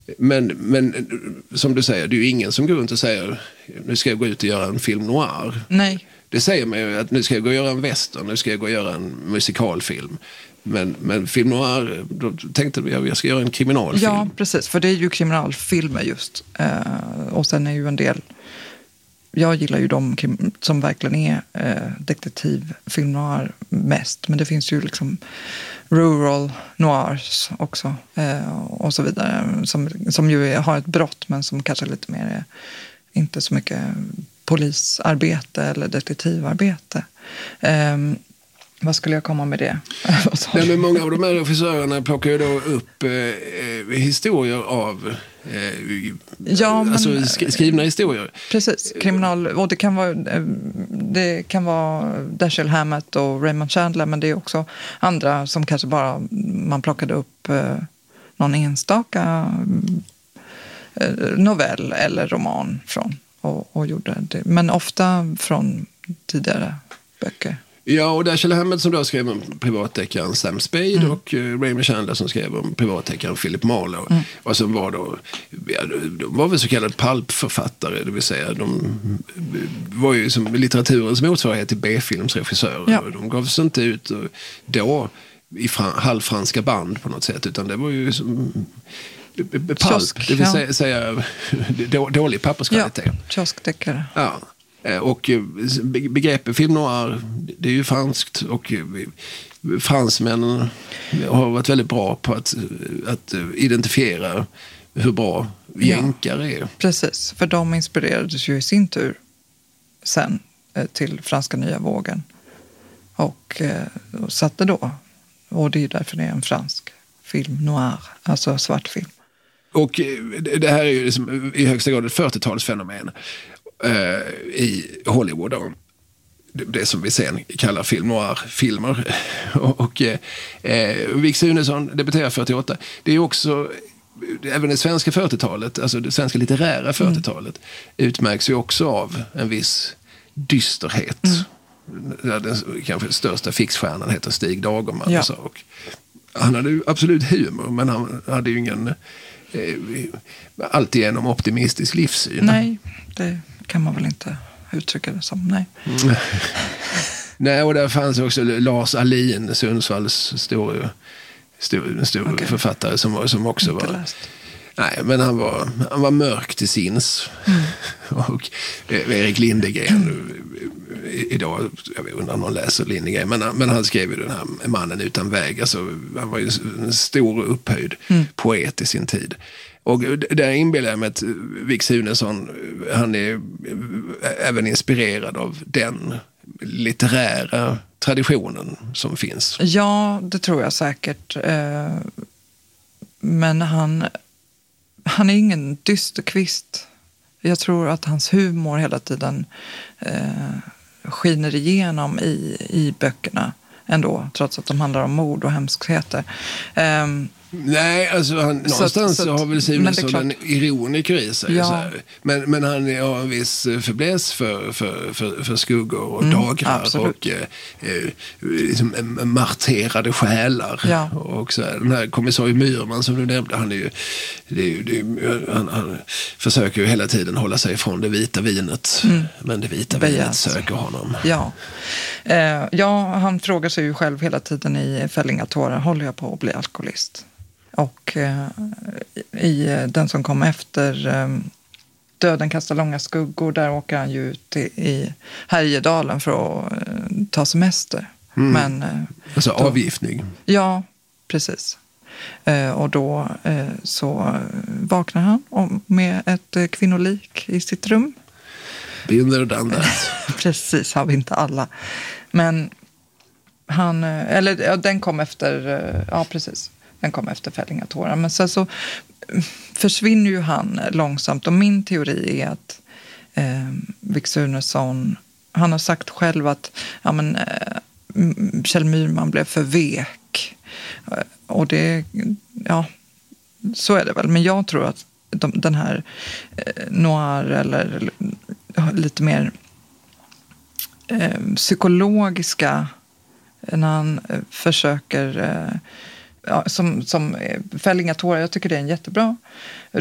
Men som du säger, det är ju ingen som går runt och säger nu ska jag gå ut och göra en film noir. Nej. Det säger man ju att nu ska jag gå och göra en western, nu ska jag gå och göra en musikalfilm. Men film noir, då tänkte jag ska göra en kriminalfilm. Ja, precis. För det är ju kriminalfilmer just. Och sen är ju en del... Jag gillar ju de som verkligen är detektivfilm noir mest. Men det finns ju liksom rural noirs också. Och så vidare. Som ju har ett brott men som kanske lite mer är inte så mycket polisarbete eller detektivarbete. Vad skulle jag komma med det? Nej, men många av de här regissörerna plockar ju då upp historier av alltså skrivna historier. Precis, kriminal, och det kan vara Dashiell Hammett och Raymond Chandler, men det är också andra som kanske bara man plockade upp någon enstaka novell eller roman från och gjorde det. Men ofta från tidigare böcker. Ja, och Dashiell Hammett som då skrev om privatdeckaren Sam Spade och Raymond Chandler som skrev om privatdeckaren Philip Marlowe. Och som var då, de var väl så kallade pulpförfattare, det vill säga de var ju som litteraturens motsvarighet till B-filmsregissörer. Ja. De gav sig inte ut då i halvfranska band på något sätt, utan det var ju som pulp, det vill säga dålig papperskvalitet. Ja, kioskdeckare. Ja. Och begreppet film noir, det är ju franskt och fransmännen har varit väldigt bra på att identifiera hur bra jänkare är. Precis, för de inspirerades ju i sin tur sen till franska nya vågen och satte då, och det är därför det är en fransk film noir, alltså svartfilm. Och det här är ju liksom i högsta grad ett 40-talsfenomen i Hollywood då. Det som vi sen kallar film noir-filmer. Och Vik Sunesson debuterar 48. Det är också även det svenska 40-talet, alltså det svenska litterära 40-talet utmärks ju också av en viss dysterhet. Den kanske största fixstjärnan heter Stig Dagerman. Ja. Och han hade ju absolut humor, men han hade ju ingen alltigenom optimistisk livssyn. Nej, det kan man väl inte uttrycka det som, nej. Nej, och där fanns också Lars Ahlin, Sundsvalls stor författare som också var... Läst. Nej, men han var mörk till sinns. Och Erik Lindegren idag, jag undrar om någon läser Lindegren, men han skrev ju den här Mannen utan väg. Alltså, han var ju en stor upphöjd poet i sin tid. Och där inbillar jag mig att Vik Sunesson, han är även inspirerad av den litterära traditionen som finns. Ja, det tror jag säkert. Men han är ingen dysterkvist. Jag tror att hans humor hela tiden skiner igenom i böckerna ändå, trots att de handlar om mord och hemskheter. Nej, alltså någonstans så har väl Sunesson en ironiker i sig. Ja. Så här. Men han har en viss förbläs för skuggor och dagrar absolut. och liksom marterade själar. Ja. Och så här, den här kommissarie Myrman som du nämnde, han försöker ju hela tiden hålla sig från det vita vinet. Men det vita vinet söker honom. Ja. Han frågar sig ju själv hela tiden i Fällinga tårar, håller jag på att bli alkoholist? Och i den som kom efter Döden kastar långa skuggor, där åker han ju ut i Härjedalen för att ta semester. Men, alltså avgiftning. Ja, precis. Och då så vaknar han med ett kvinnolik i sitt rum. Binder dandat. Precis, har vi inte alla. Men den kom efter, precis. Den kom efter Fällinga tårar. Men sen så försvinner ju han långsamt. Och min teori är att Vik Sunesson, han har sagt själv att Kjell Myrman blev för vek. Och det, så är det väl. Men jag tror att den här noir eller lite mer psykologiska, när han försöker som Fäll inga tårar. Jag tycker det är en jättebra